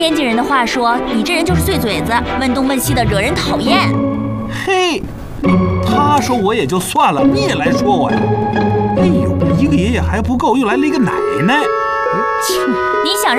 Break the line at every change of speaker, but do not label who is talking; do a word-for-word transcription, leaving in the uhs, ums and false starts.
天津人的话说，你这人就是碎嘴子，问东问西的，惹人讨厌。
嘿，他说我也就算了，你也来说我呀？哎呦，一个爷爷还不够，又来了一个奶奶。
你想让